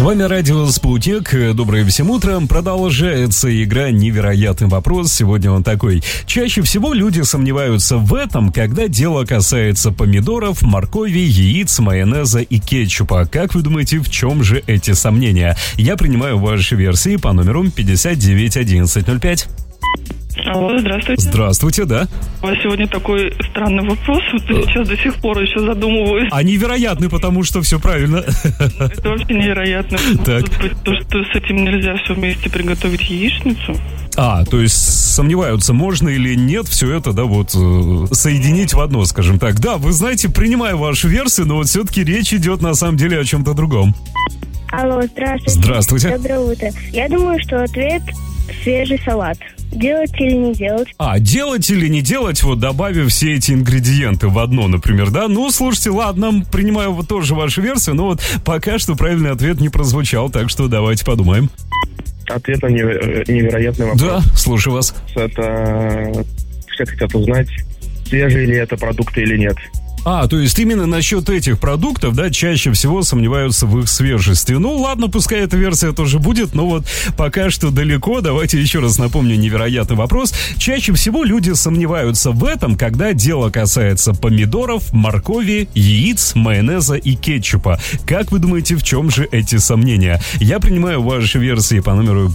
вами радио «Спутник». Доброе всем утром. Продолжается игра «Невероятный вопрос». Сегодня он такой. Чаще всего люди сомневаются в этом, когда дело касается помидоров, моркови, яиц, майонеза и кетчупа. Как вы думаете, в чем же эти сомнения? Я принимаю ваши версии по номеру 591105. Алло, здравствуйте. Здравствуйте, да. У вас сегодня такой странный вопрос. Вот сейчас до сих пор еще задумываюсь. А невероятный, потому что все правильно. Это вообще невероятно. Так. Может быть, то, что с этим нельзя все вместе приготовить яичницу? То есть сомневаются, можно или нет все это, да, вот соединить в одно, скажем так. Да, вы знаете, принимаю вашу версию, но вот все-таки речь идет на самом деле о чем-то другом. Алло, здравствуйте. Здравствуйте. Доброе утро. Я думаю, что ответ свежий салат. Делать или не делать? Делать или не делать, вот добавив все эти ингредиенты в одно, например, да? Ну, слушайте, ладно, принимаю вот тоже вашу версию, но вот пока что правильный ответ не прозвучал, так что давайте подумаем. Ответ на невероятный вопрос. Да, слушаю вас. Это все хотят узнать, свежие ли это продукты или нет. То есть именно насчет этих продуктов, да, чаще всего сомневаются в их свежести. Ну, ладно, пускай эта версия тоже будет, но вот пока что далеко. Давайте еще раз напомню невероятный вопрос. Чаще всего люди сомневаются в этом, когда дело касается помидоров, моркови, яиц, майонеза и кетчупа. Как вы думаете, в чем же эти сомнения? Я принимаю ваши версии по номеру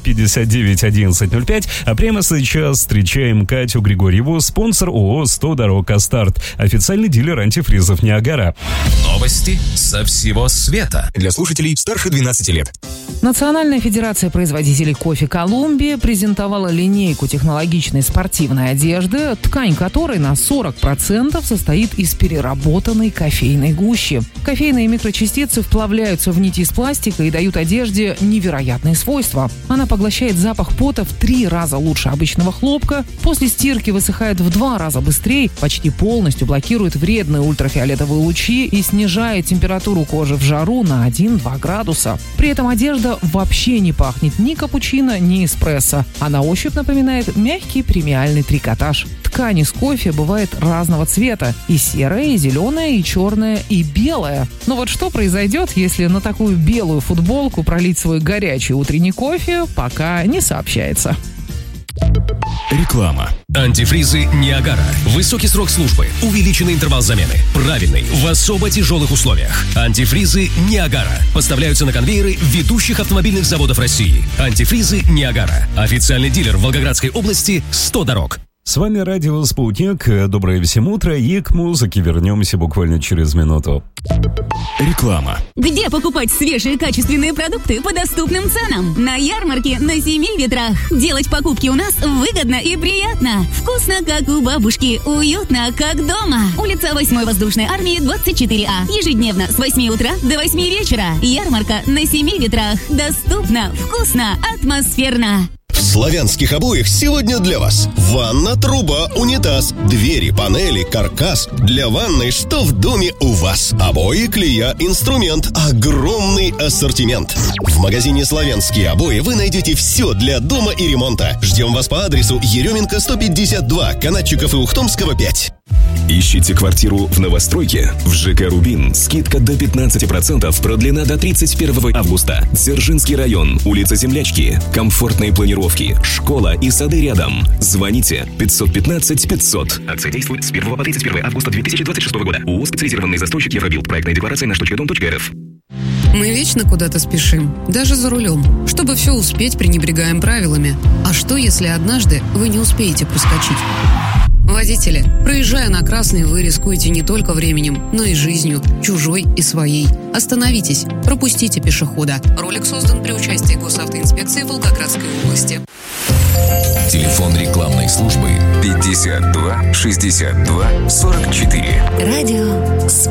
591105, а прямо сейчас встречаем Катю Григорьеву, спонсор ООО «100 дорог Астарт», официальный дилер антифризов «Ниагара». Новости со всего света для слушателей старше 12 лет. Национальная федерация производителей кофе Колумбия презентовала линейку технологичной спортивной одежды, ткань которой на 40% состоит из переработанной кофейной гущи. Кофейные микрочастицы вплавляются в нити из пластика и дают одежде невероятные свойства. Она поглощает запах пота в 3 раза лучше обычного хлопка, после стирки высыхает в 2 раза быстрее, почти полностью блокирует вредные ультрафиолетовые лучи и снижает температуру кожи в жару на 1-2 градуса. При этом одежда вообще не пахнет ни капучино, ни эспрессо, а на ощупь напоминает мягкий премиальный трикотаж. Ткань из кофе бывает разного цвета – и серая, и зеленая, и черная, и белая. Но вот что произойдет, если на такую белую футболку пролить свой горячий утренний кофе, пока не сообщается. Реклама. Антифризы «Ниагара». Высокий срок службы, увеличенный интервал замены, правильный, в особо тяжелых условиях. Антифризы «Ниагара» поставляются на конвейеры ведущих автомобильных заводов России. Антифризы «Ниагара». Официальный дилер в Волгоградской области «100 дорог». С вами радио «Спутник». Доброе всем утро, и к музыке вернемся буквально через минуту. Реклама. Где покупать свежие качественные продукты по доступным ценам? На ярмарке на 7 ветрах. Делать покупки у нас выгодно и приятно. Вкусно, как у бабушки. Уютно, как дома. Улица 8-й воздушной армии, 24А. Ежедневно с 8 утра до 8 вечера. Ярмарка на 7 ветрах. Доступно, вкусно, атмосферно. В славянских обоях сегодня для вас ванна, труба, унитаз, двери, панели, каркас. Для ванной что в доме у вас? Обои, клея, инструмент, огромный ассортимент. В магазине «Славянские обои» вы найдете все для дома и ремонта. Ждем вас по адресу Еременко 152, Канатчиков и Ухтомского 5. Ищите квартиру в новостройке? В ЖК «Рубин» скидка до 15%, продлена до 31 августа. Дзержинский район, улица Землячки. Комфортные планировки, школа и сады рядом. Звоните 515 500. Акция действует с 1 по 31 августа 2026 года. ООО «Специализированный застройщик Евробилд». Проектная декларация на .дом.рф. Мы вечно куда-то спешим, даже за рулем. Чтобы все успеть, пренебрегаем правилами. А что, если однажды вы не успеете проскочить? Водители, проезжая на красный, вы рискуете не только временем, но и жизнью, чужой и своей. Остановитесь, пропустите пешехода. Ролик создан при участии Госавтоинспекции Волгоградской области. Телефон рекламной службы 52 62 44. Радио